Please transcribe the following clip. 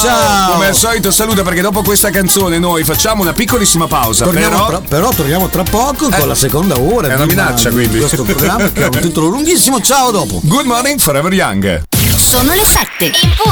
ciao. Come al solito saluta, perché dopo questa canzone noi facciamo una piccolissima pausa. Però torniamo tra poco con la seconda ora. È una minaccia, quindi. Questo programma che ha un titolo lunghissimo. Ciao, dopo. Good morning, Forever Young. Sono le 7.